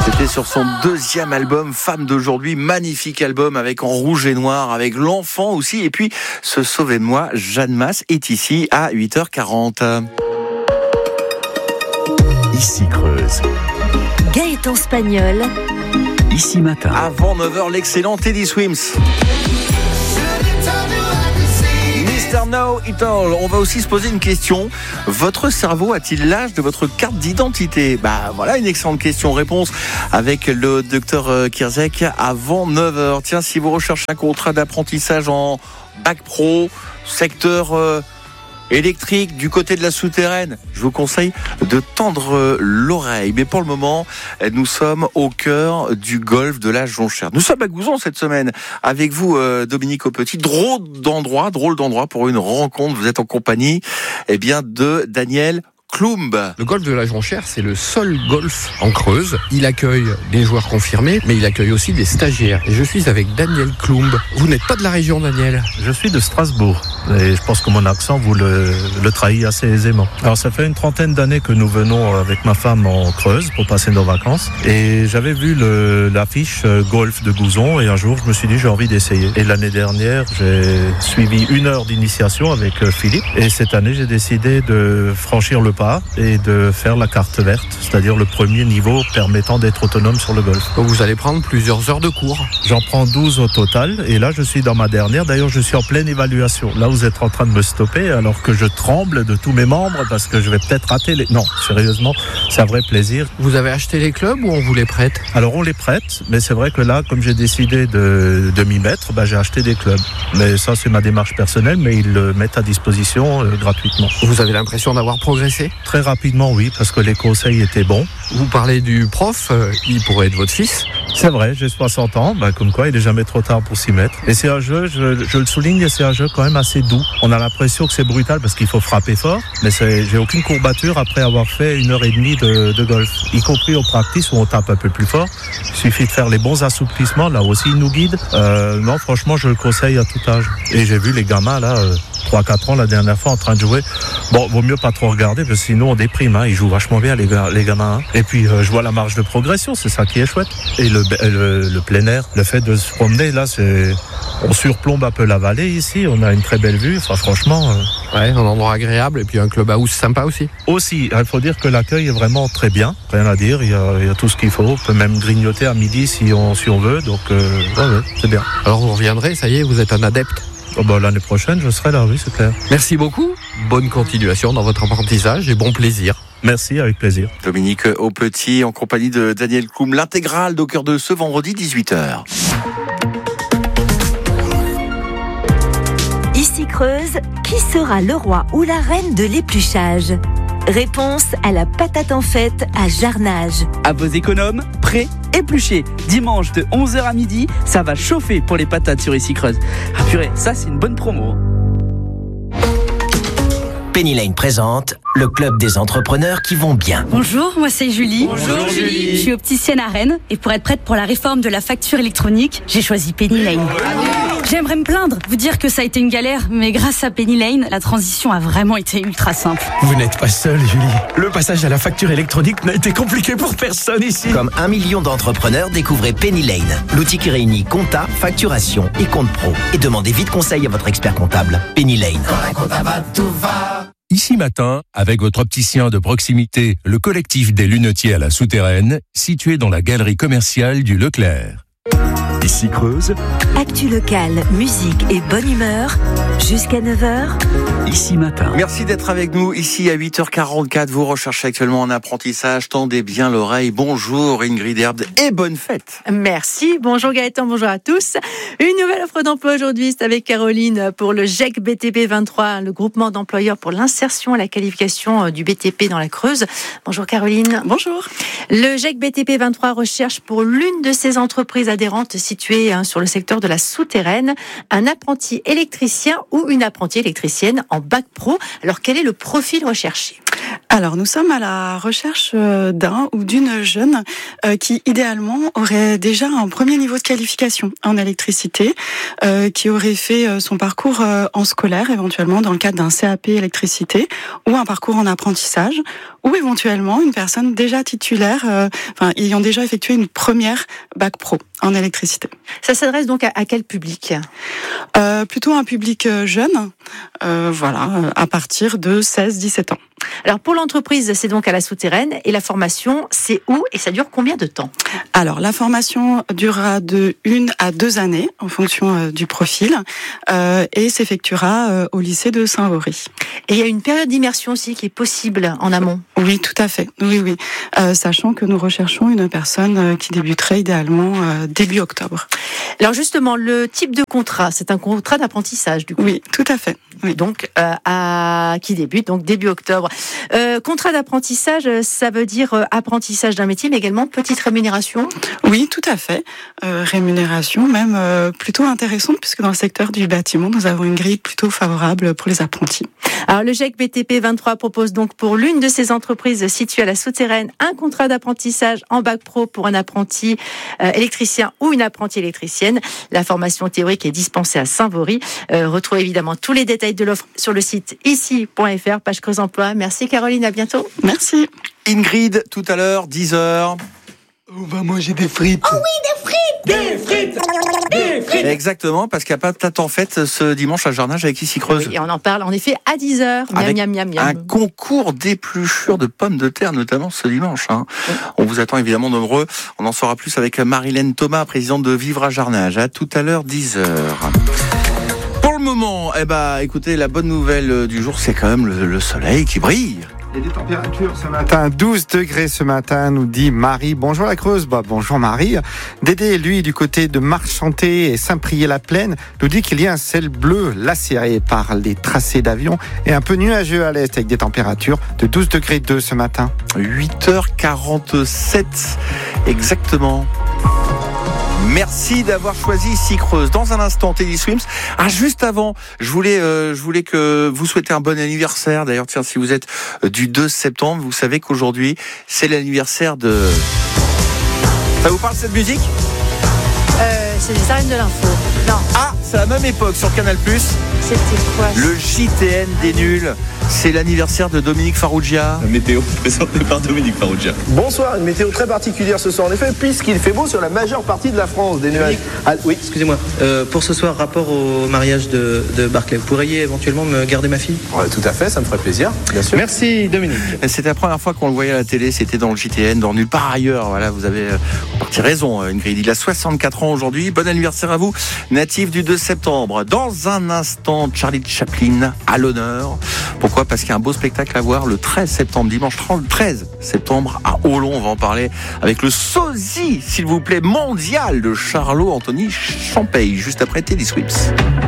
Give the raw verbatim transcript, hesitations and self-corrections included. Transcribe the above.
C'était sur son deuxième album, Femme d'aujourd'hui, magnifique album avec En rouge et noir, avec l'enfant aussi. Et puis, ce Sauver de moi, Jeanne Masse est ici à huit heures quarante. Ici Creuse. Gaëtan Spagnol. Ici Matin. Avant neuf heures, l'excellent Teddy Swims. mister Know It All. On va aussi se poser une question. Votre cerveau a-t-il l'âge de votre carte d'identité? Bah voilà une excellente question. Réponse avec le docteur Kirzek avant neuf heures. Tiens, si vous recherchez un contrat d'apprentissage en bac pro, secteur euh, électrique du côté de la souterraine, je vous conseille de tendre l'oreille. Mais pour le moment, nous sommes au cœur du golfe de la Jonchère. Nous sommes à Gouzon cette semaine avec vous, Dominique Aupetit. Drôle d'endroit, drôle d'endroit pour une rencontre. Vous êtes en compagnie, eh bien, de Daniel Klumb. Le golfe de la Jonchère, c'est le seul golfe en Creuse. Il accueille des joueurs confirmés, mais il accueille aussi des stagiaires. Et je suis avec Daniel Klumb. Vous n'êtes pas de la région, Daniel? Je suis de Strasbourg. Et je pense que mon accent, vous le, le trahit assez aisément. Alors, ça fait une trentaine d'années que nous venons avec ma femme en Creuse pour passer nos vacances. Et j'avais vu le, l'affiche golf de Gouzon. Et un jour, je me suis dit, j'ai envie d'essayer. Et l'année dernière, j'ai suivi une heure d'initiation avec Philippe. Et cette année, j'ai décidé de franchir le pas et de faire la carte verte, c'est-à-dire le premier niveau permettant d'être autonome sur le golf. Donc vous allez prendre plusieurs heures de cours. J'en prends douze au total et là je suis dans ma dernière. D'ailleurs je suis en pleine évaluation. Là vous êtes en train de me stopper alors que je tremble de tous mes membres parce que je vais peut-être rater les... Non, sérieusement, c'est un vrai plaisir. Vous avez acheté les clubs ou on vous les prête? Alors on les prête, mais c'est vrai que là comme j'ai décidé de, de m'y mettre, bah, j'ai acheté des clubs. Mais ça c'est ma démarche personnelle, mais ils le mettent à disposition euh, gratuitement. Vous avez l'impression d'avoir progressé? Très rapidement, oui, parce que les conseils étaient bons. Vous parlez du prof, euh, il pourrait être votre fils? C'est vrai, j'ai soixante ans, bah, comme quoi il n'est jamais trop tard pour s'y mettre. Et c'est un jeu, je, je le souligne, c'est un jeu quand même assez doux. On a l'impression que c'est brutal parce qu'il faut frapper fort, mais c'est, j'ai aucune courbature après avoir fait une heure et demie de, de golf, y compris au practice où on tape un peu plus fort. Il suffit de faire les bons assouplissements, là aussi il nous guide. Euh, non, franchement, je le conseille à tout âge. Et j'ai vu les gamins, là, euh, trois quatre ans la dernière fois en train de jouer. Bon, vaut mieux pas trop regarder parce que sinon on déprime, hein. Ils jouent vachement bien les, gars, les gamins. Hein. Et puis euh, je vois la marge de progression, c'est ça qui est chouette. Et le, le, le plein air, le fait de se promener là, c'est... on surplombe un peu la vallée ici, on a une très belle vue, enfin franchement... Euh... Ouais, un endroit agréable et puis un clubhouse sympa aussi. Aussi, il faut dire que l'accueil est vraiment très bien, rien à dire, il y a, il y a tout ce qu'il faut, on peut même grignoter à midi si on, si on veut, donc euh, ouais, ouais, c'est bien. Alors vous reviendrez, ça y est, vous êtes un adepte? Oh bah, l'année prochaine, je serai là, oui, c'est clair. Merci beaucoup. Bonne continuation dans votre apprentissage et bon plaisir. Merci, avec plaisir. Dominique Aupetit en compagnie de Daniel Klumb. L'intégrale d'Au cœur de ce vendredi dix-huit heures. Ici Creuse, qui sera le roi ou la reine de l'épluchage? Réponse à la patate en fête à Jarnage. À vos économes, prêts, épluchés. Dimanche de onze heures à midi, ça va chauffer pour les patates sur Ici Creuse. Ah purée, ça c'est une bonne promo. Penny Lane présente le club des entrepreneurs qui vont bien. Bonjour, moi c'est Julie. Bonjour Julie. Je suis opticienne à Rennes et pour être prête pour la réforme de la facture électronique, j'ai choisi Penny Lane. J'aimerais me plaindre, vous dire que ça a été une galère, mais grâce à Penny Lane, la transition a vraiment été ultra simple. Vous n'êtes pas seule, Julie. Le passage à la facture électronique n'a été compliqué pour personne ici. Comme un million d'entrepreneurs, découvrez Penny Lane, l'outil qui réunit compta, facturation et compte pro. Et demandez vite conseil à votre expert comptable. Penny Lane. Ici Matin, avec votre opticien de proximité, le collectif des lunetiers à la souterraine, situé dans la galerie commerciale du Leclerc. Ici Creuse. Actu locale, musique et bonne humeur, jusqu'à neuf heures. Ici Matin. Merci d'être avec nous ici à huit heures quarante-quatre. Vous recherchez actuellement un apprentissage. Tendez bien l'oreille. Bonjour Ingrid Herbe et bonne fête. Merci. Bonjour Gaëtan, bonjour à tous. Une nouvelle offre d'emploi aujourd'hui, c'est avec Caroline pour le G E C B T P vingt-trois, le groupement d'employeurs pour l'insertion et la qualification du B T P dans la Creuse. Bonjour Caroline. Bonjour. Le G E C B T P vingt-trois recherche pour l'une de ses entreprises adhérentes située hein, sur le secteur de la souterraine un apprenti électricien ou une apprentie électricienne en bac pro. Alors quel est le profil recherché ? Alors, nous sommes à la recherche d'un ou d'une jeune euh, qui, idéalement, aurait déjà un premier niveau de qualification en électricité, euh, qui aurait fait euh, son parcours euh, en scolaire, éventuellement dans le cadre d'un C A P électricité, ou un parcours en apprentissage, ou éventuellement une personne déjà titulaire, euh, enfin, ayant déjà effectué une première bac pro en électricité. Ça s'adresse donc à, à quel public ? euh, Plutôt un public jeune, euh, voilà, à partir de seize dix-sept ans. Alors pour l'entreprise, c'est donc à la Souterraine, et la formation, c'est où et ça dure combien de temps ? Alors la formation durera de une à deux années en fonction euh, du profil euh, et s'effectuera euh, au lycée de Saint-Vaury. Et il y a une période d'immersion aussi qui est possible en amont ? Oui, tout à fait. Oui, oui. Euh, sachant que nous recherchons une personne euh, qui débuterait idéalement euh, début octobre. Alors justement, le type de contrat, c'est un contrat d'apprentissage du coup ? Oui, tout à fait. Oui. Donc euh, à qui débute donc début octobre. Euh, contrat d'apprentissage, ça veut dire euh, apprentissage d'un métier, mais également petite rémunération ? Oui, tout à fait. Euh, rémunération même euh, plutôt intéressante, puisque dans le secteur du bâtiment, nous avons une grille plutôt favorable pour les apprentis. Alors le G E C B T P vingt-trois propose donc pour l'une de ces entreprises situées à la Souterraine un contrat d'apprentissage en bac pro pour un apprenti euh, électricien ou une apprentie électricienne. La formation théorique est dispensée à Saint-Vaury. Euh, retrouvez évidemment tous les détails de l'offre sur le site ici point f r, page Creuse Emploi. Merci Caroline, à bientôt. Merci. Ingrid, tout à l'heure, dix heures. On va manger des frites. Oh oui, des frites. Des frites. Des frites. Exactement, parce qu'il y a pas de tâte en fête ce dimanche à Jarnage avec Ici Creuse. Oui, et on en parle en effet à dix heures. Avec miam, miam, miam, un miam. concours d'épluchures de pommes de terre, notamment ce dimanche. Hein. Oui. On vous attend évidemment nombreux. On en saura plus avec Marilène Thomas, présidente de Vivre à Jarnage. À tout à l'heure, dix heures. Pour le moment, eh ben, écoutez, la bonne nouvelle du jour, c'est quand même le, le soleil qui brille. Et des températures ce matin, douze degrés ce matin, nous dit Marie. Bonjour la Creuse, bah, bonjour Marie. Dédé, lui, du côté de Marchanté et Saint-Priest-la-Plaine, nous dit qu'il y a un ciel bleu lacéré par les tracés d'avion et un peu nuageux à l'est avec des températures de douze degrés deux ce matin. huit heures quarante-sept, exactement. Merci d'avoir choisi Ici Creuse. Dans un instant, Teddy Swims. Ah, juste avant, je voulais, euh, je voulais que vous souhaitiez un bon anniversaire. D'ailleurs, tiens, si vous êtes du deux septembre, vous savez qu'aujourd'hui, c'est l'anniversaire de... Ça vous parle cette musique ? euh, C'est les arènes de l'info. Non. Ah, c'est la même époque sur Canal plus. C'était quoi ? Le J T N des nuls. C'est l'anniversaire de Dominique Farrugia. La météo présentée par Dominique Farrugia. Bonsoir, une météo très particulière ce soir en effet, puisqu'il fait beau sur la majeure partie de la France. Des nuages. Ah, oui, excusez-moi. Euh, pour ce soir, rapport au mariage de, de Barclay, vous pourriez éventuellement me garder ma fille ? Ouais, tout à fait, ça me ferait plaisir, bien sûr. Merci Dominique. C'était la première fois qu'on le voyait à la télé, c'était dans le J T N, dans Nulle part ailleurs. Voilà, vous avez euh, partie raison, Ingrid. Il a soixante-quatre ans aujourd'hui. Bon anniversaire à vous, natif du deux septembre. Dans un instant, Charlie Chaplin à l'honneur. Pourquoi ? Parce qu'il y a un beau spectacle à voir le treize septembre, dimanche treize septembre à Aulon. On va en parler avec le sosie, s'il vous plaît, mondial de Charlot Anthony Champagne, juste après Teddy Swims.